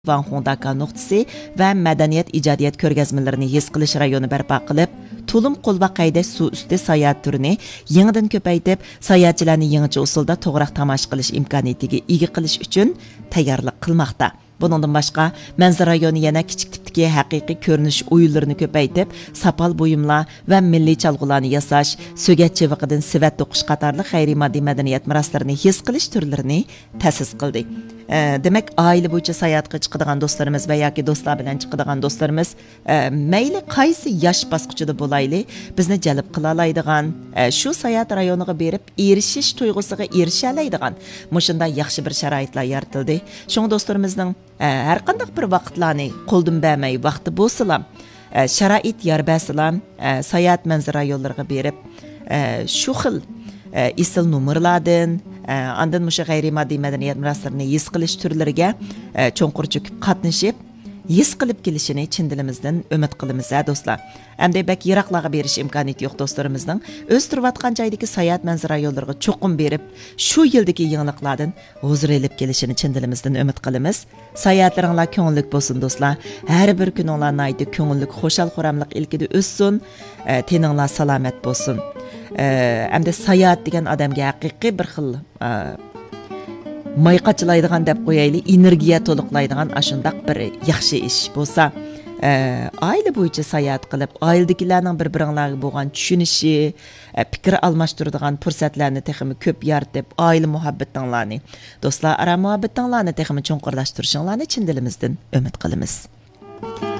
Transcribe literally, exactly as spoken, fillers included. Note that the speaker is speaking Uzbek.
Van Hongdaka nuqtasi va madaniyat ijodiyat ko'rgazmalarini his qilish rayoni barpo qilib, tulum qo'lva qaydash suv usti sayohat turini yangidan ko'paytib, sayohatchilarni yangicha usulda to'g'riq tomosha qilish imkoniyatiga ega qilish uchun tayyorlik qilmoqda. Bundan boshqa, manzara rayoni yana kichik tipdagi haqiqiy ko'rinish o'yinlarini ko'paytib, sapal buyumlar va milliy chalg'ularni yasash, so'gat chiviqidan sivat to'qish qatorli xayriy moddiy madaniyat meroslarini his qilish turlarini ta'sis qildi. Demak, oila bo'yicha sayohatga chiqadigan do'stlarimiz va yoki do'stlar bilan chiqadigan do'stlarimiz mayli qaysi yosh bosqichida bo'layli, bizni jalb qila oladigan, shu sayohat rayoniga berib erishish tuyg'usiga erisha oladigan mushunday yaxshi bir sharoitlar yaratildi. Shunga do'stlarimizning har qanday bir vaqtlarni qo'ldan bermay vaqti bo'lsalam, sharoit yar bersalam, sayohat manzara yo'llariga berib shu xil isil nomerlardan andan musha g'ayriy moddiy madaniyat meroslarini his qilish turlariga cho'nqur cho'kib qatnashib his qilib kelishini chin dilimizdan umid qilamiz do'stlar. Endi bak yiroqlarga berish imkoniyati yo'q do'stlarimizning o'z turayotgan joydagi sayohat manzara yo'llariga cho'qim berib, shu yildagi yangiliklardan huzur elib kelishini chin dilimizdan umid qilamiz. Sayohatlaringlar ko'ngillik bo'lsin do'stlar. Har bir kuninglar naydi ko'ngillik, xo'shal xuramlik ilkida o'ssin, teninglar salomat bo'lsin. Endi sayohat degan odamga haqiqiy bir xil mayqachilaydigan deb qo'yayli, energiya to'liqlaydigan ashundaq bir yaxshi ish bo'lsa, oila bo'yicha sayohat qilib, oiladagilarning bir-biringlarga bo'lgan tushunishi, fikr almashtiradigan fursatlarni texmi ko'p yaratib, oila muhabbatinglarni, do'stlar ara muhabbatinglarni texmi cho'nqurlashtirishinglarni chin dilimizdan umid qilamiz.